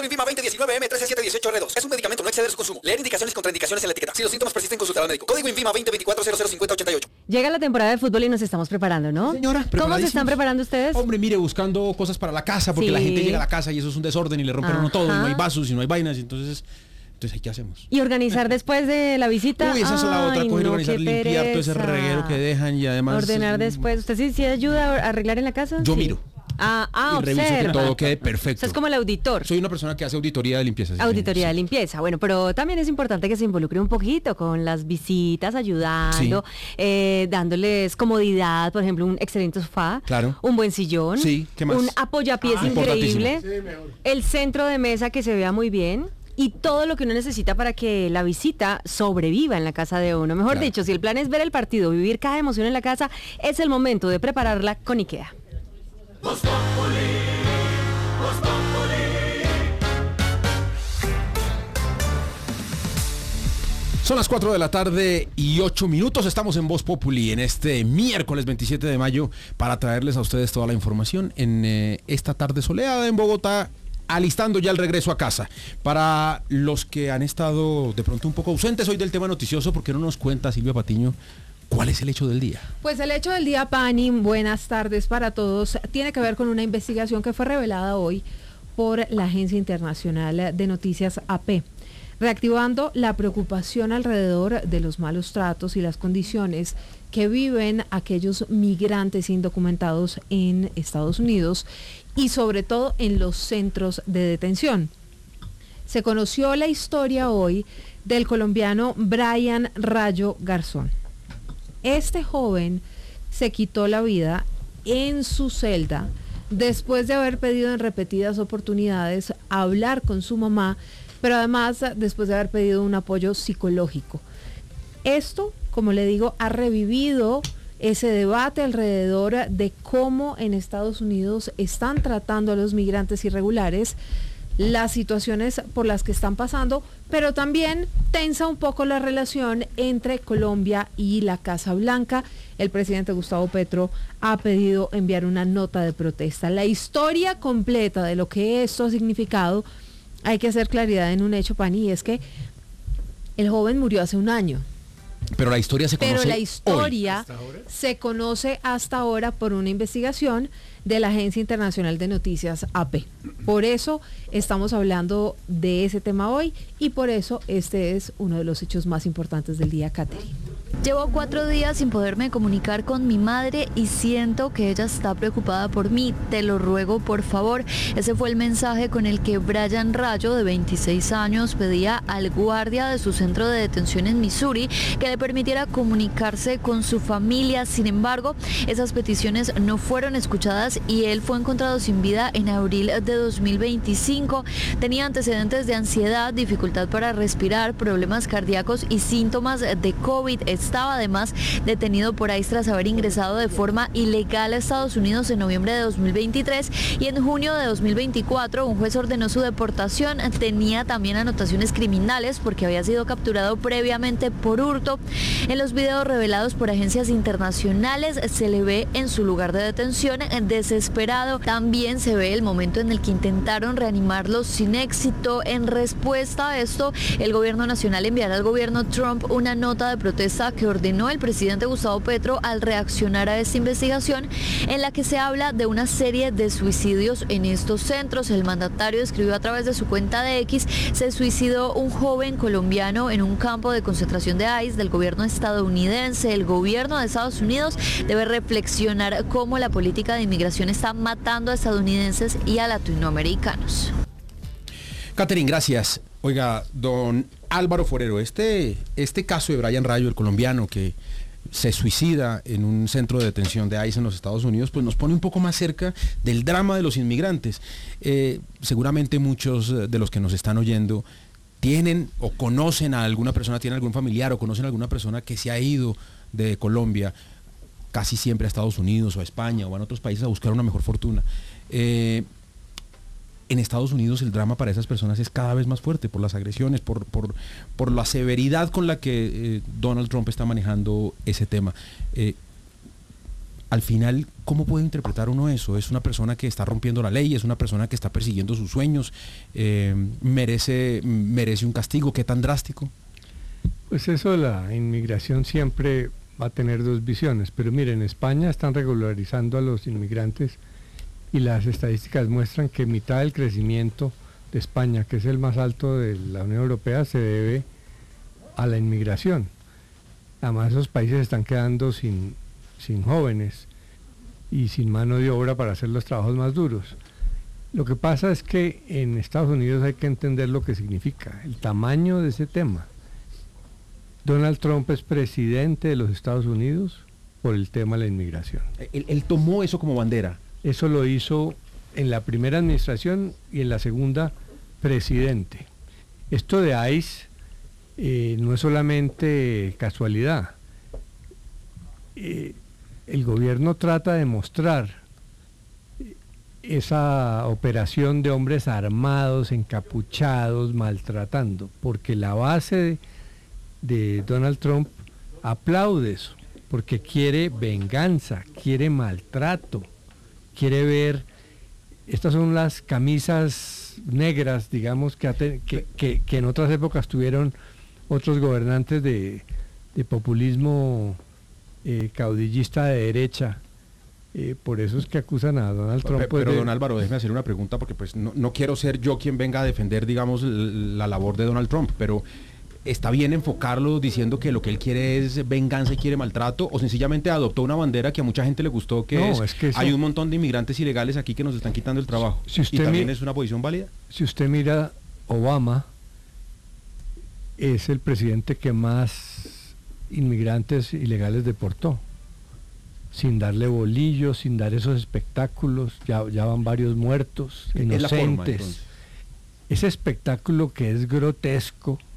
Código INVIMA 2019M131718R2. Es un medicamento, no exceder su consumo. Leer indicaciones y contraindicaciones en la etiqueta. Si los síntomas persisten, consultar al médico. Código INVIMA 2024005088. Llega la temporada de fútbol y nos estamos preparando, ¿no? Señora, ¿Cómo se están preparando ustedes? Hombre, mire, buscando cosas para la casa, porque Sí. la gente llega a la casa y eso es un desorden y le rompen a uno todo, y no hay vasos y no hay vainas, entonces ¿qué hacemos? Y organizar después de la visita. Uy, esa es la otra, Ay, coger, no, organizar, qué limpiar todo ese pereza. reguero que dejan y además... Ordenar después. ¿Usted sí ayuda a arreglar en la casa? Yo Sí. miro. Y reviso que observa. todo quede perfecto. Usted es como el auditor. Soy una persona que hace auditoría de limpieza. Sí, Auditoría sí. de limpieza. Bueno, pero también es importante que se involucre un poquito con las visitas, ayudando, dándoles comodidad, por ejemplo, un excelente sofá, Claro. un buen sillón, Sí, ¿qué más? un apoyapiés increíble, el centro de mesa que se vea muy bien. Y todo lo que uno necesita para que la visita sobreviva en la casa de uno. Mejor Claro. dicho, si el plan es ver el partido, vivir cada emoción en la casa, es el momento de prepararla con IKEA. Son las 4 de la tarde y 8 minutos. Estamos en Voz Populi en este miércoles 27 de mayo para traerles a ustedes toda la información en esta tarde soleada en Bogotá, alistando ya el regreso a casa. Para los que han estado de pronto un poco ausentes hoy del tema noticioso, ¿por qué no nos cuenta, Silvia Patiño, cuál es el hecho del día? Pues el hecho del día, Pani, buenas tardes para todos, tiene que ver con una investigación que fue revelada hoy por la Agencia Internacional de Noticias AP, reactivando la preocupación alrededor de los malos tratos y las condiciones que viven aquellos migrantes indocumentados en Estados Unidos y sobre todo en los centros de detención. Se conoció la historia hoy del colombiano Brian Rayo Garzón. Este joven se quitó la vida en su celda después de haber pedido en repetidas oportunidades hablar con su mamá, pero además después de haber pedido un apoyo psicológico. Esto, como le digo, ha revivido ese debate alrededor de cómo en Estados Unidos están tratando a los migrantes irregulares, las situaciones por las que están pasando, pero también tensa un poco la relación entre Colombia y la Casa Blanca. El presidente Gustavo Petro ha pedido enviar una nota de protesta. La historia completa de lo que esto ha significado, hay que hacer claridad en un hecho, Pani, y es que el joven murió hace un año. Pero la historia se conoce Pero la historia hoy. se conoce hasta ahora por una investigación de la Agencia Internacional de Noticias AP. Por eso estamos hablando de ese tema hoy y por eso este es uno de los hechos más importantes del día, Catherine. Llevo 4 días sin poderme comunicar con mi madre y siento que ella está preocupada por mí. Te lo ruego, por favor. Ese fue el mensaje con el que Brian Rayo, de 26 años, pedía al guardia de su centro de detención en Missouri que le permitiera comunicarse con su familia. Sin embargo, esas peticiones no fueron escuchadas y él fue encontrado sin vida en abril de 2025. Tenía antecedentes de ansiedad, dificultad para respirar, problemas cardíacos y síntomas de COVID. Estaba además detenido por ICE tras haber ingresado de forma ilegal a Estados Unidos en noviembre de 2023 y en junio de 2024 un juez ordenó su deportación. Tenía también anotaciones criminales porque había sido capturado previamente por hurto. En los videos revelados por agencias internacionales se le ve en su lugar de detención desesperado. También se ve el momento en el que intentaron reanimarlo sin éxito. En respuesta a esto, el gobierno nacional enviará al gobierno Trump una nota de protesta que ordenó el presidente Gustavo Petro al reaccionar a esta investigación, en la que se habla de una serie de suicidios en estos centros. El mandatario escribió a través de su cuenta de X: se suicidó un joven colombiano en un campo de concentración de ICE del gobierno estadounidense. El gobierno de Estados Unidos debe reflexionar cómo la política de inmigración está matando a estadounidenses y a latinoamericanos. Catherine, gracias. Oiga, don Álvaro Forero, este caso de Brian Rayo, el colombiano que se suicida en un centro de detención de ICE en los Estados Unidos, pues nos pone un poco más cerca del drama de los inmigrantes. Seguramente muchos de los que nos están oyendo tienen o conocen a alguna persona, tienen algún familiar o conocen a alguna persona que se ha ido de Colombia casi siempre a Estados Unidos o a España o a otros países a buscar una mejor fortuna. En Estados Unidos el drama para esas personas es cada vez más fuerte por las agresiones, por la severidad con la que Donald Trump está manejando ese tema. al final, ¿cómo puede interpretar uno eso? ¿Es una persona que está rompiendo la ley? ¿Es una persona que está persiguiendo sus sueños? ¿Merece un castigo? ¿Qué tan drástico? Pues eso, la inmigración siempre va a tener dos visiones, pero miren, en España están regularizando a los inmigrantes y las estadísticas muestran que mitad del crecimiento de España, que es el más alto de la Unión Europea, se debe a la inmigración. Además, esos países están quedando sin jóvenes y sin mano de obra para hacer los trabajos más duros. Lo que pasa es que en Estados Unidos hay que entender lo que significa, el tamaño de ese tema. Donald Trump es presidente de los Estados Unidos por el tema de la inmigración. Él tomó eso como bandera. Eso lo hizo en la primera administración y en la segunda presidente. Esto de ICE no es solamente casualidad. El gobierno trata de mostrar esa operación de hombres armados, encapuchados, maltratando, porque la base de Donald Trump aplaude eso, porque quiere venganza, quiere maltrato, quiere ver, estas son las camisas negras, digamos, que en otras épocas tuvieron otros gobernantes de populismo caudillista de derecha. Por eso es que acusan a Donald Trump. Pero don Álvaro, déjeme hacer una pregunta, porque pues no quiero ser yo quien venga a defender, digamos, la labor de Donald Trump, pero ¿está bien enfocarlo diciendo que lo que él quiere es venganza y quiere maltrato? ¿O sencillamente adoptó una bandera que a mucha gente le gustó, que hay un montón de inmigrantes ilegales aquí que nos están quitando el trabajo? ¿Y también es una posición válida? Si usted mira, Obama es el presidente que más inmigrantes ilegales deportó, sin darle bolillos, sin dar esos espectáculos. Ya van varios muertos, inocentes. Es la forma, entonces. Ese espectáculo que es grotesco,